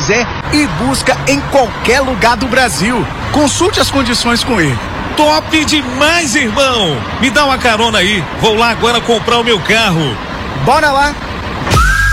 quiser e busca em qualquer lugar do Brasil. Consulte as condições com ele. Top demais, irmão! Me dá uma carona aí. Vou lá agora comprar o meu carro. Bora lá!